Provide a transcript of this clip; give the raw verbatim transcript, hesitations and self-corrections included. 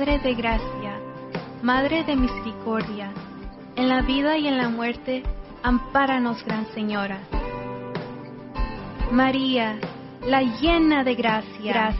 Madre de gracia, Madre de misericordia, en la vida y en la muerte, ampáranos, Gran Señora. María, la llena de gracia, gracia.